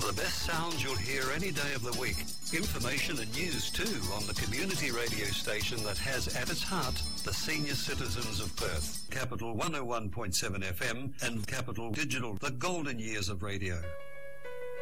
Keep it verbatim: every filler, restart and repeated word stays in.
The best sounds you'll hear any day of the week. Information and news too on the community radio station that has at its heart the senior citizens of Perth. Capital one oh one point seven F M and Capital Digital, the golden years of radio.